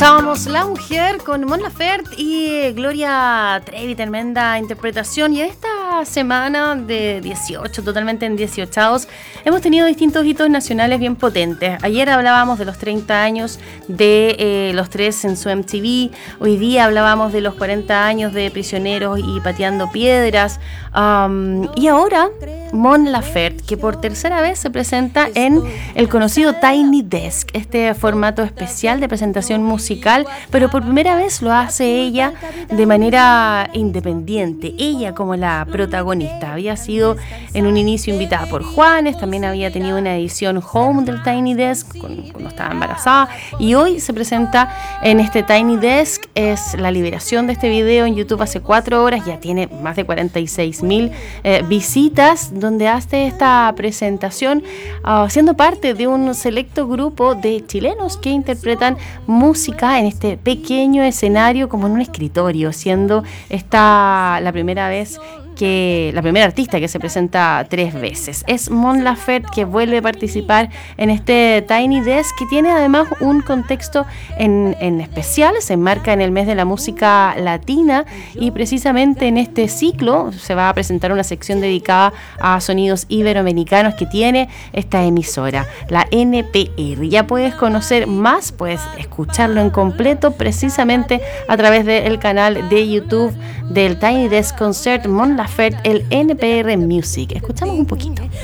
Escuchábamos La Mujer con Mon Laferte y Gloria Trevi, tremenda interpretación. Y esta semana de 18, totalmente en 18avos, hemos tenido distintos hitos nacionales bien potentes. Ayer hablábamos de los 30 años de Los Tres en su MTV. Hoy día hablábamos de los 40 años de Prisioneros y Pateando Piedras. Y ahora Mon Laferte, que por tercera vez se presenta en el conocido Tiny Desk, este formato especial de presentación musical, pero por primera vez lo hace ella de manera independiente, ella como la protagonista. Había sido en un inicio invitada por Juanes, también había tenido una edición home del Tiny Desk cuando estaba embarazada, y hoy se presenta en este Tiny Desk. Es la liberación de este video en YouTube hace 4 horas, ya tiene más de 46.000 visitas, donde hace esta presentación siendo parte de un selecto grupo de chilenos que interpretan música en este pequeño escenario como en un escritorio, siendo esta la primera artista que se presenta 3 veces. Es Mon Laferte, que vuelve a participar en este Tiny Desk, que tiene además un contexto en especial. Se enmarca en el mes de la música latina, y precisamente en este ciclo se va a presentar una sección dedicada a sonidos iberoamericanos que tiene esta emisora, la NPR. Ya puedes conocer más, puedes escucharlo en completo precisamente a través del canal de YouTube del Tiny Desk Concert Mon Laferte, el NPR Music. Escuchamos un poquito.